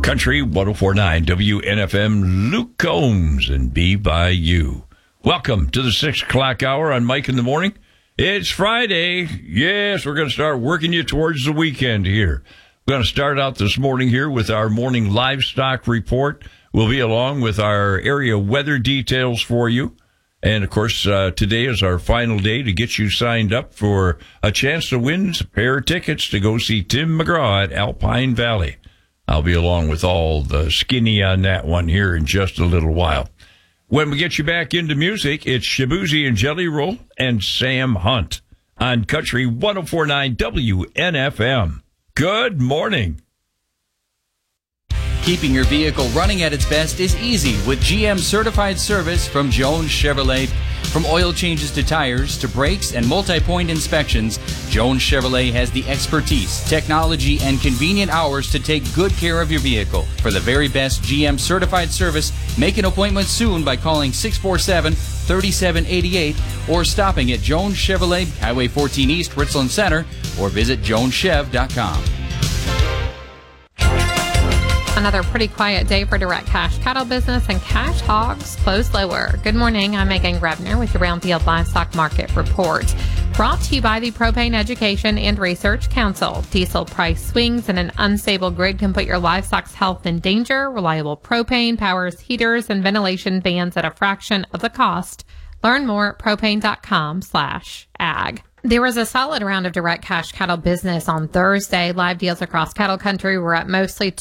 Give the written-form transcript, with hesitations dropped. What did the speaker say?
Country 104.9 WNFM, Luke Combs and Be By You. Welcome to the 6 o'clock hour on Mike in the Morning. It's Friday. Yes, we're going to start working you towards the weekend here. We're going to start out this morning here with our morning livestock report. We'll be along with our area weather details for you. And, of course, today is our final day to get you signed up for a chance to win a pair of tickets to go see Tim McGraw at Alpine Valley. I'll be along with all the skinny on that one here in just a little while. When we get you back into music, it's Shabuzi and Jelly Roll and Sam Hunt on Country 104.9 WNFM. Good morning. Keeping your vehicle running at its best is easy with GM certified service from Jones Chevrolet. From oil changes to tires to brakes and multi-point inspections, Jones Chevrolet has the expertise, technology, and convenient hours to take good care of your vehicle. For the very best GM certified service, make an appointment soon by calling 647-3788 or stopping at Jones Chevrolet, Highway 14 East, Richland Center, or visit joneschev.com. Another pretty quiet day for direct cash cattle business, and cash hogs closed lower. Good morning. I'm Megan Grebner with the Brownfield Livestock Market Report. Brought to you by the Propane Education and Research Council. Diesel price swings and an unstable grid can put your livestock's health in danger. Reliable propane powers heaters and ventilation fans at a fraction of the cost. Learn more at propane.com/ag. There was a solid round of direct cash cattle business on Thursday. Live deals across cattle country were up mostly